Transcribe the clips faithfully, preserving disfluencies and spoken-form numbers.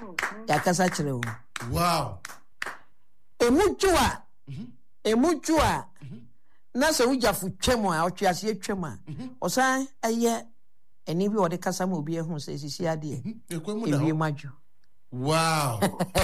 yakasa kyerɛ wo. Wow. Emujua. Emujua. Na se wujafo twem a otwiase twem a. Osan eye eni bi ode kasa ma obi ehun se sisi ade. Ewie madwo. Wow.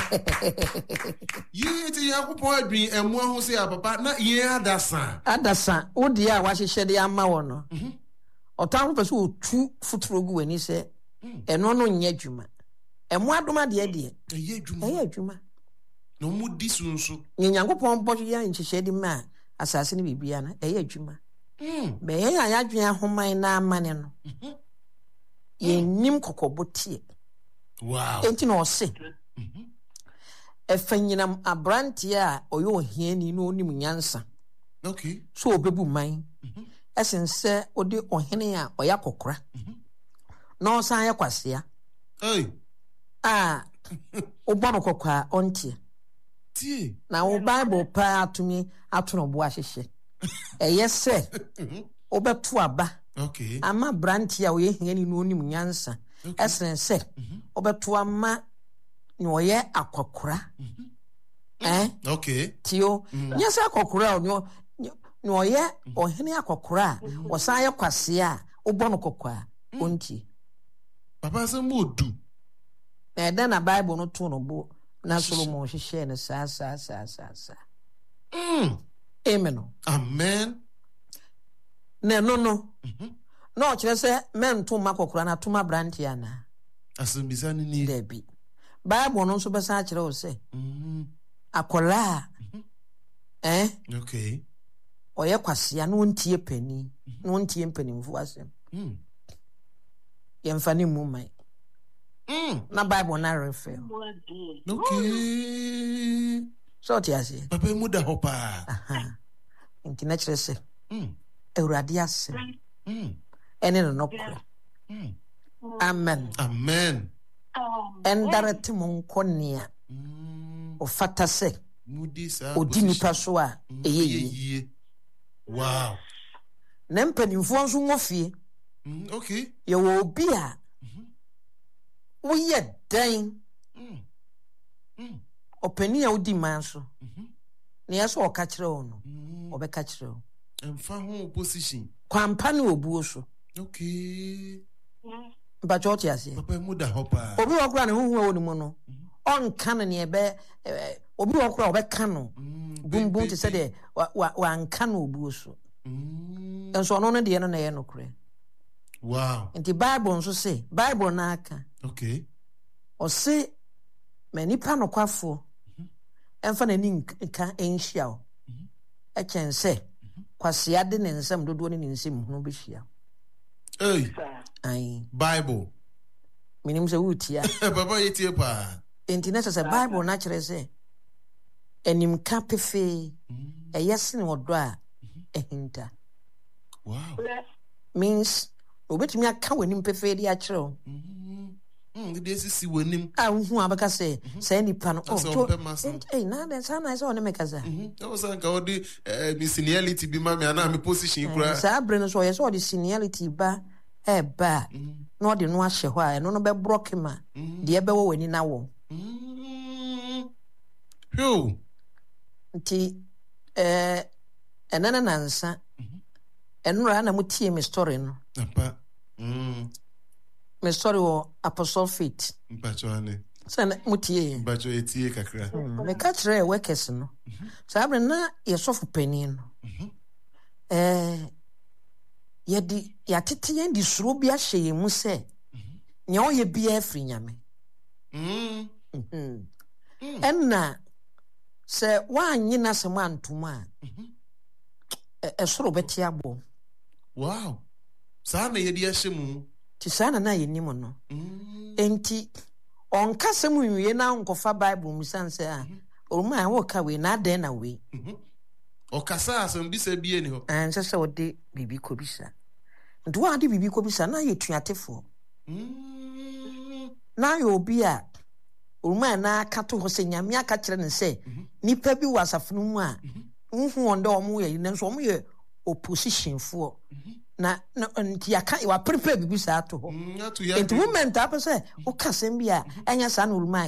Ye ti yakopon adwin emu ho se papa na ye adasa. Adasa odi a wa hyehye de ama wo no. Mhm. Otan pese otu futuro gu wani se eno no nya dwuma. Emu adoma de de. Eye dwuma. Eye dwuma. No mu di sunsu. Nyankopon bojo ya nhyehye de ma asase ne bibia na eye dwuma. Mm. Be ye ya yadwen ahoman na amane no. Mhm. Ye nim kokobotie. Wow. Enti no se. Mhm. Efanyinam abrantie a oyo ohiani no onim nyansa. Okay. So obebu man. Mhm. Esense odi ohene a oya kokora. Mhm. No san ya kwasea. Hey. Ah. Obono kokwa ontie. Tie. Na wo Bible pa atumi atono bo ahyehye. Eye se. Obeto aba. Okay. Ama brantie a oye hiani no onim nyansa. Okay. Esense. Mhm. Obeto ama ni oye akokora. Mhm. Eh? Okay. Tio. Mm. Nyasa akokora onyo no oye ohene akokora osan ye kwase a obono kokwa onti papa se modu na da na Bible no to no bo na Solomon hihye ne sa sa sa sa sa mm amen amen na no no mhm no kire se men to makokora na to ma branti ana asembisa ni ni debi Bible no so be sa kire o se mhm akola eh okay oye kwasea no ntie pani no ntie pani mfu asem mm yemfani mu mai mm na Bible na refer okay so ti ase papa mu da hopa aha nti na kire se mm Ewurade asem mm ene no nokora mm amen amen endarete mo nkonia mm ofata se mudi sa odi nipa so a eyeye. Wow. Nempanimfo nso ngofie. Mm, okay. Ye wo obi a. Mhm. Wo ye dan. Mm. Mm. Opani a odi man so. Mhm. Ne yaso o ka kire wo no. Obeka kire wo. Emfa ho opposition. Kwampa ne obuo so. Okay. Ba choti ase. Papa mu da hopa. Obi wo kura ne hu hu wo ni mu no. On kan ne ebe obi wo kura obeka no. Bum bum te say de wa wa anka no obuo so. Mm. Enso ono ne de no na ye no kure. Wow. Nti Bible nso say, Bible na aka. Okay. O say many pa no kwafo. Mhm. Emfa na ni nka enhia o. Mhm. E chen say kwasea de ne nsam dodo ne nsam hu be hia. Hey. Ai. Bible. Minim se wutia. Papa yetie pa. Nti na say Bible na kire say enim ka pefe eyese ne odo a ehinta. Wow. Means obetumi aka wanim pefe di a kire. Mhm. Mm, the sisi wanim. Ah, hu abaka say say nipa no. Oh, eh na den sa na say one make kaza. Mhm. That was anka odi mi seniority bi ma me ana mi position kura. Sa bre no so yes all the seniority ba e ba. No de no ahye ho a no no be broke ma. De be wo wani na wo. Mhm. Yo. Nti eh enana nansa enura na mutie me story no apa mm me story wo Apostle Faith mpacho ane sana mutie mpacho etie kakra me ka kire workers no sabre na yesofu panin no eh yedi yatete yen di suro bi ahye yemu se nya oye bia afri nyame mm mhm enna se wanyi na se mantuma e soro beti abo. Wow. Sa na yedi ahyemu ti sa na na yenim no enti onka se mu nwie na nkofa Bible mu sanse a oruma a wo ka we na den na we o kasa asem bisa bie ni ho an se se ode bibi ko bisa ndu ade bibi ko bisa na ye tuatefo na yo obi a oruma na aka to ho se nyame aka kire ne se nipa bi wasafunu mu a nhu onda omu ye ne nso omu ye opposition fo na nti aka wa prepare bibi sa to ho enti moment apa se o kasem bia enya sa na oruma